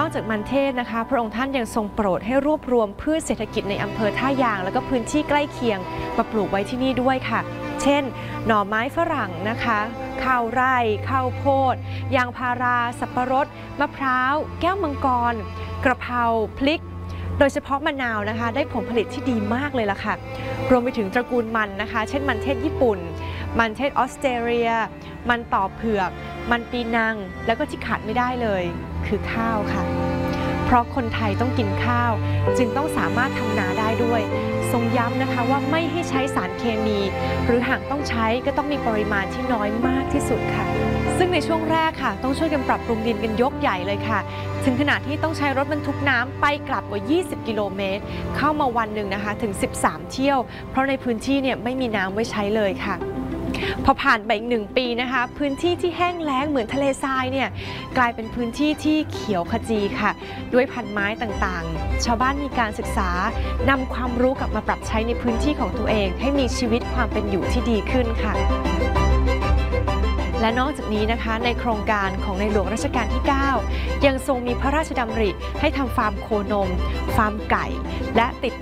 จากมันเทศนะคะพระองค์ท่านยังทรงโปรดให้รวบรวมพืชเศรษฐกิจในอำเภอท่ายางแล้วก็พื้นที่ใกล้เคียงมาปลูกไว้ที่นี่ด้วยค่ะเช่นหน่อไม้ฝรั่งนะคะข้าวไร่ข้าวโพดยางพาราสับปะรดมะพร้าวแก้วมังกรกระเพราพริกโดยเฉพาะมะนาวนะคะได้ผลผลิตที่ดีมากเลยล่ะค่ะรวมไปถึงตระกูลมันนะคะเช่นมันเทศญี่ปุ่นมันเทศออสเตรเลียมันต่อเผือกมันปีนังแล้วก็ที่ขาดไม่ได้เลยคือข้าวค่ะเพราะคนไทยต้องกินข้าวจึงต้องสามารถทำนาได้ด้วยทรงย้ำนะคะว่าไม่ให้ใช้สารเคมีหรือหากต้องใช้ก็ต้องมีปริมาณที่น้อยมากที่สุดค่ะซึ่งในช่วงแรกค่ะต้องช่วยกันปรับปรุงดินกันยกใหญ่เลยค่ะถึงขนาดที่ต้องใช้รถบรรทุกน้ำไปกลับกว่า20กิโลเมตรเข้ามาวันหนึ่งนะคะถึง13เที่ยวเพราะในพื้นที่เนี่ยไม่มีน้ำไว้ใช้เลยค่ะพอผ่านไปอีก1 ปีนะคะพื้นที่ที่แห้งแล้งเหมือนทะเลทรายเนี่ยกลายเป็นพื้นที่ที่เขียวขจีค่ะด้วยพันไม้ต่างๆชาวบ้านมีการศึกษานำความรู้กลับมาปรับใช้ในพื้นที่ของตัวเองให้มีชีวิตความเป็นอยู่ที่ดีขึ้นค่ะและนอกจากนี้นะคะในโครงการของในหลวงรัชกาลที่9ยังทรงมีพระราชดำริให้ทำฟาร์มโคนมฟาร์มไก่และติด